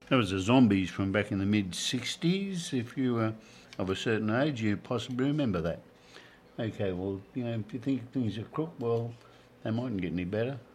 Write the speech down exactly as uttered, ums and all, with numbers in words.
That was the Zombies from back in the mid-sixties. If you were of a certain age, you possibly remember that. Okay, well, you know, if you think things are crook, well, they mightn't get any better.